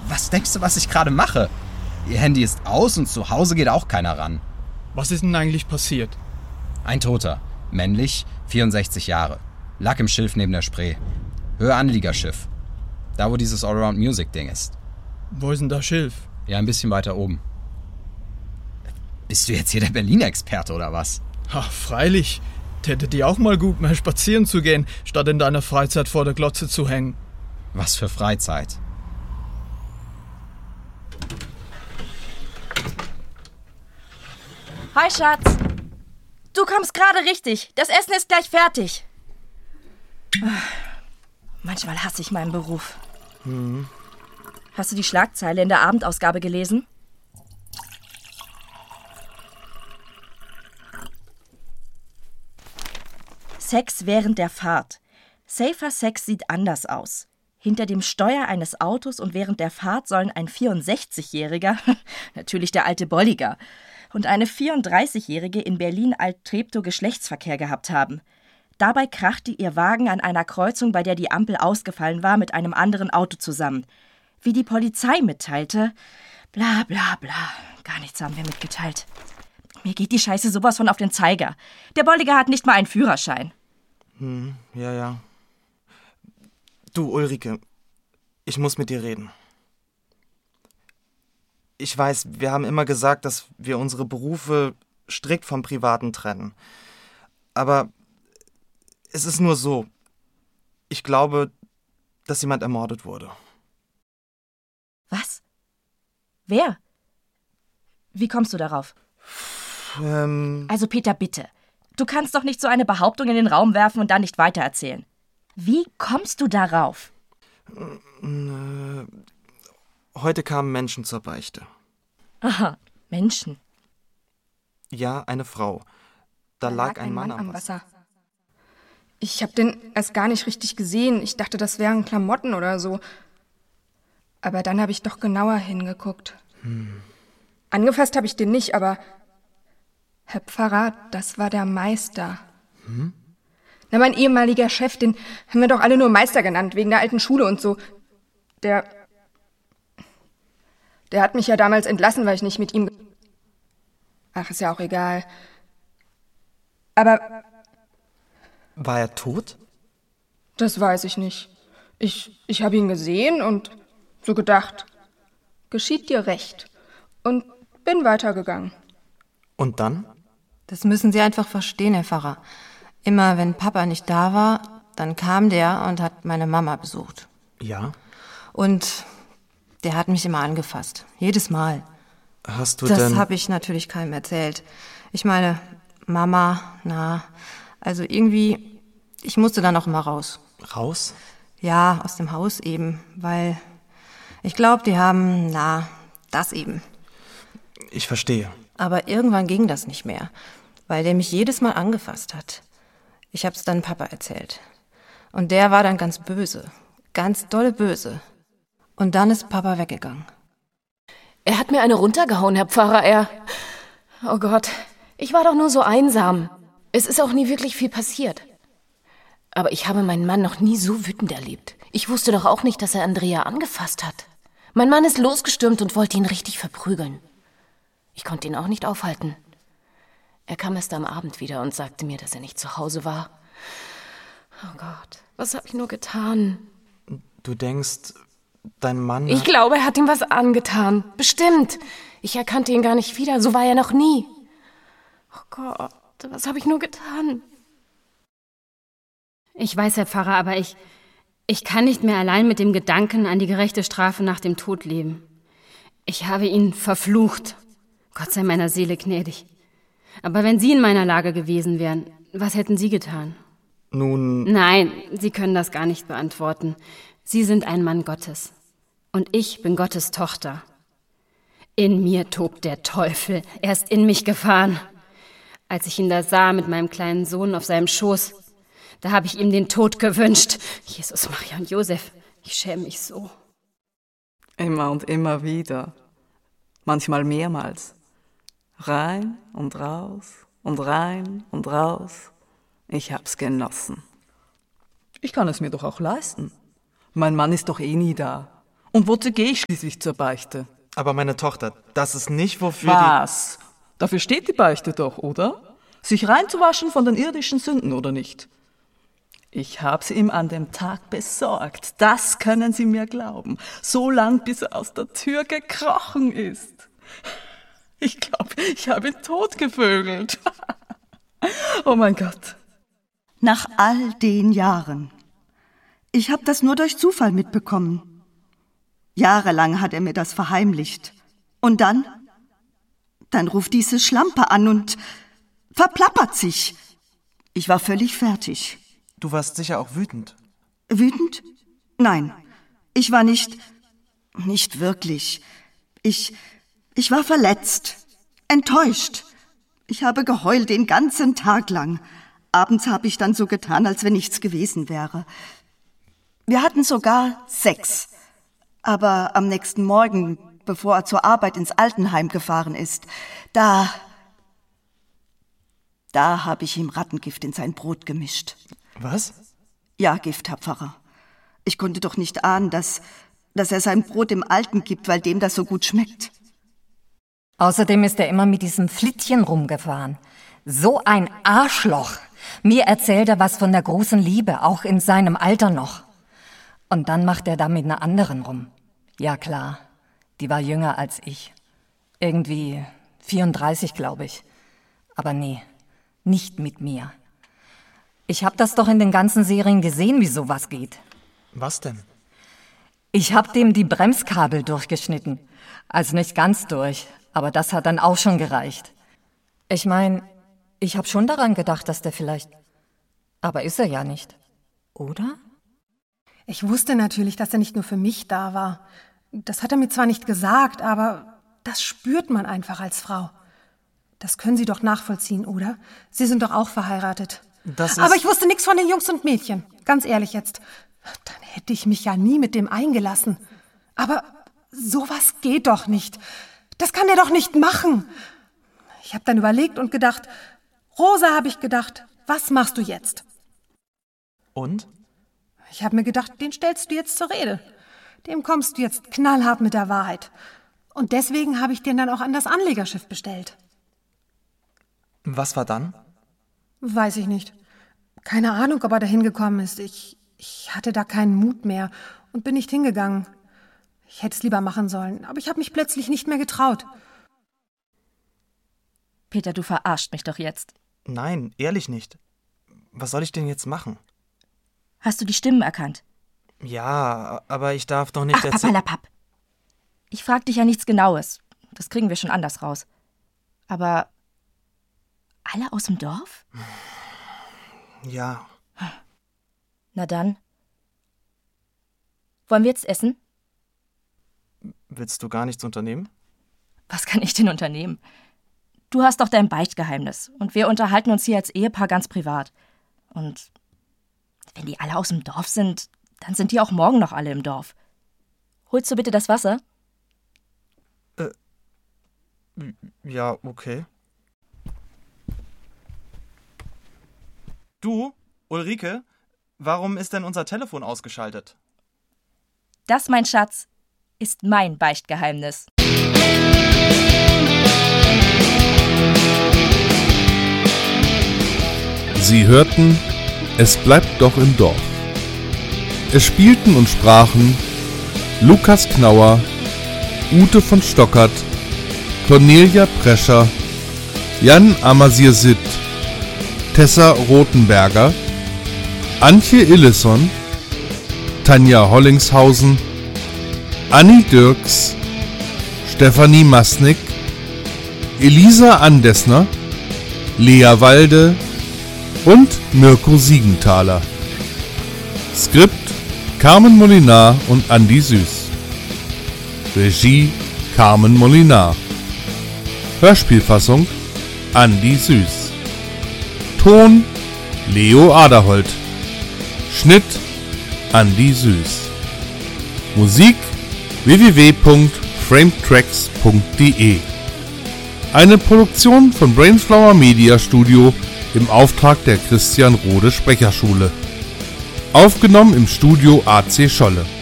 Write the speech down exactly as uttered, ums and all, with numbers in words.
Was denkst du, was ich gerade mache? Ihr Handy ist aus und zu Hause geht auch keiner ran. Was ist denn eigentlich passiert? Ein Toter. Männlich, vierundsechzig Jahre. Lag im Schilf neben der Spree. Höhe-Anliegerschiff. Da, wo dieses Allround-Music-Ding ist. Wo ist denn da Schilf? Ja, ein bisschen weiter oben. Bist du jetzt hier der Berlin-Experte oder was? Ach, freilich. Täte dir auch mal gut, mal spazieren zu gehen, statt in deiner Freizeit vor der Glotze zu hängen. Was für Freizeit. Hi, Schatz. Du kommst gerade richtig. Das Essen ist gleich fertig. Manchmal hasse ich meinen Beruf. Mhm. Hast du die Schlagzeile in der Abendausgabe gelesen? Sex während der Fahrt. Safer Sex sieht anders aus. Hinter dem Steuer eines Autos und während der Fahrt sollen ein vierundsechzigjähriger, natürlich der alte Bolliger, und eine vierunddreißigjährige in Berlin-Alt-Treptow Geschlechtsverkehr gehabt haben. Dabei krachte ihr Wagen an einer Kreuzung, bei der die Ampel ausgefallen war, mit einem anderen Auto zusammen. Wie die Polizei mitteilte, bla bla bla, gar nichts haben wir mitgeteilt. Mir geht die Scheiße sowas von auf den Zeiger. Der Bolliger hat nicht mal einen Führerschein. Hm, ja, ja. Du, Ulrike, ich muss mit dir reden. Ich weiß, wir haben immer gesagt, dass wir unsere Berufe strikt vom Privaten trennen. Aber es ist nur so. Ich glaube, dass jemand ermordet wurde. Was? Wer? Wie kommst du darauf? Ähm... Also Peter, bitte. Du kannst doch nicht so eine Behauptung in den Raum werfen und dann nicht weitererzählen. Wie kommst du darauf? Äh, heute kamen Menschen zur Beichte. Aha, Menschen. Ja, eine Frau. Da, da lag, lag ein, ein Mann, Mann am Wasser. Wasser. Ich hab den erst gar nicht richtig gesehen. Ich dachte, das wären Klamotten oder so. Aber dann habe ich doch genauer hingeguckt. Hm. Angefasst habe ich den nicht, aber... Herr Pfarrer, das war der Meister. Hm? Na, mein ehemaliger Chef, den haben wir doch alle nur Meister genannt, wegen der alten Schule und so. Der... Der hat mich ja damals entlassen, weil ich nicht mit ihm... Ach, ist ja auch egal. Aber... War er tot? Das weiß ich nicht. Ich, ich habe ihn gesehen und so gedacht, geschieht dir recht. Und bin weitergegangen. Und dann? Das müssen Sie einfach verstehen, Herr Pfarrer. Immer wenn Papa nicht da war, dann kam der und hat meine Mama besucht. Ja? Und der hat mich immer angefasst. Jedes Mal. Hast du das denn... Das habe ich natürlich keinem erzählt. Ich meine, Mama, na... Also irgendwie, ich musste dann auch immer raus. Raus? Ja, aus dem Haus eben, weil ich glaube, die haben, na, das eben. Ich verstehe. Aber irgendwann ging das nicht mehr, weil der mich jedes Mal angefasst hat. Ich hab's dann Papa erzählt. Und der war dann ganz böse, ganz dolle böse. Und dann ist Papa weggegangen. Er hat mir eine runtergehauen, Herr Pfarrer, er... Oh Gott, ich war doch nur so einsam. Es ist auch nie wirklich viel passiert. Aber ich habe meinen Mann noch nie so wütend erlebt. Ich wusste doch auch nicht, dass er Andrea angefasst hat. Mein Mann ist losgestürmt und wollte ihn richtig verprügeln. Ich konnte ihn auch nicht aufhalten. Er kam erst am Abend wieder und sagte mir, dass er nicht zu Hause war. Oh Gott, was habe ich nur getan? Du denkst, dein Mann... Ich glaube, er hat ihm was angetan. Bestimmt. Ich erkannte ihn gar nicht wieder. So war er noch nie. Oh Gott. Was habe ich nur getan? Ich weiß, Herr Pfarrer, aber ich, ich kann nicht mehr allein mit dem Gedanken an die gerechte Strafe nach dem Tod leben. Ich habe ihn verflucht. Gott sei meiner Seele gnädig. Aber wenn Sie in meiner Lage gewesen wären, was hätten Sie getan? Nun... Nein, Sie können das gar nicht beantworten. Sie sind ein Mann Gottes. Und ich bin Gottes Tochter. In mir tobt der Teufel. Er ist in mich gefahren. Als ich ihn da sah mit meinem kleinen Sohn auf seinem Schoß, da habe ich ihm den Tod gewünscht. Jesus, Maria und Josef, ich schäme mich so. Immer und immer wieder. Manchmal mehrmals. Rein und raus und rein und raus. Ich hab's genossen. Ich kann es mir doch auch leisten. Mein Mann ist doch eh nie da. Und wozu gehe ich schließlich zur Beichte? Aber meine Tochter, das ist nicht wofür Was? Dafür steht die Beichte doch, oder? Sich reinzuwaschen von den irdischen Sünden, oder nicht? Ich habe sie ihm an dem Tag besorgt. Das können Sie mir glauben. So lang, bis er aus der Tür gekrochen ist. Ich glaube, ich habe ihn totgevögelt. Oh mein Gott. Nach all den Jahren. Ich habe das nur durch Zufall mitbekommen. Jahrelang hat er mir das verheimlicht. Und dann? Dann ruft diese Schlampe an und verplappert sich. Ich war völlig fertig. Du warst sicher auch wütend. Wütend? Nein, ich war nicht... nicht wirklich. Ich... ich war verletzt, enttäuscht. Ich habe geheult den ganzen Tag lang. Abends habe ich dann so getan, als wenn nichts gewesen wäre. Wir hatten sogar Sex. Aber am nächsten Morgen, bevor er zur Arbeit ins Altenheim gefahren ist, da... da habe ich ihm Rattengift in sein Brot gemischt. Was? Ja, Gift, Herr Pfarrer. Ich konnte doch nicht ahnen, dass, dass er sein Brot dem Alten gibt, weil dem das so gut schmeckt. Außerdem ist er immer mit diesem Flittchen rumgefahren. So ein Arschloch. Mir erzählt er was von der großen Liebe, auch in seinem Alter noch. Und dann macht er da mit einer anderen rum. Ja klar, die war jünger als ich. Irgendwie vierunddreißig, glaube ich. Aber nee, nicht mit mir. Ich hab das doch in den ganzen Serien gesehen, wie sowas geht. Was denn? Ich hab dem die Bremskabel durchgeschnitten. Also nicht ganz durch, aber das hat dann auch schon gereicht. Ich mein, ich hab schon daran gedacht, dass der vielleicht... Aber ist er ja nicht. Oder? Ich wusste natürlich, dass er nicht nur für mich da war. Das hat er mir zwar nicht gesagt, aber das spürt man einfach als Frau. Das können Sie doch nachvollziehen, oder? Sie sind doch auch verheiratet. Das ist... Aber ich wusste nichts von den Jungs und Mädchen. Ganz ehrlich jetzt. Dann hätte ich mich ja nie mit dem eingelassen. Aber sowas geht doch nicht. Das kann er doch nicht machen. Ich habe dann überlegt und gedacht, Rosa, habe ich gedacht, was machst du jetzt? Und? Ich habe mir gedacht, den stellst du jetzt zur Rede. Dem kommst du jetzt knallhart mit der Wahrheit. Und deswegen habe ich den dann auch an das Anlegerschiff bestellt. Was war dann? Weiß ich nicht. Keine Ahnung, ob er da hingekommen ist. Ich, ich hatte da keinen Mut mehr und bin nicht hingegangen. Ich hätte es lieber machen sollen, aber ich habe mich plötzlich nicht mehr getraut. Peter, du verarscht mich doch jetzt. Nein, ehrlich nicht. Was soll ich denn jetzt machen? Hast du die Stimmen erkannt? Ja, aber ich darf doch nicht Ach, erzählen... Papalapap. Ich frag dich ja nichts Genaues. Das kriegen wir schon anders raus. Aber... alle aus dem Dorf? Ja. Na dann. Wollen wir jetzt essen? Willst du gar nichts unternehmen? Was kann ich denn unternehmen? Du hast doch dein Beichtgeheimnis und wir unterhalten uns hier als Ehepaar ganz privat. Und wenn die alle aus dem Dorf sind, dann sind die auch morgen noch alle im Dorf. Holst du bitte das Wasser? Äh, ja, okay. Du, Ulrike, warum ist denn unser Telefon ausgeschaltet? Das, mein Schatz, ist mein Beichtgeheimnis. Sie hörten Es bleibt doch im Dorf. Es spielten und sprachen Lukas Knauer, Ute von Stockert, Cornelia Prescher, Jan Amasir-Sitt, Tessa Rothenberger, Antje Illison, Tanja Hollingshausen, Annie Dirks, Stefanie Masnick, Elisa Andesner, Lea Walde und Mirko Siegenthaler. Skript Carmen Molinar und Andi Süß. Regie Carmen Molinar. Hörspielfassung Andi Süß. Ton Leo Aderholt. Schnitt Andi Süß. Musik w w w punkt frametracks punkt d e. Eine Produktion von Brainflower Media Studio im Auftrag der Christian Rode Sprecherschule. Aufgenommen im Studio A C Scholle.